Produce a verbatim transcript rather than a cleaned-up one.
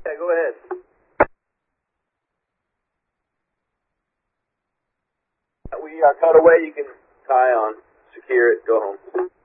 Yeah, go ahead. We are cut away. You can tie on, secure it, go home.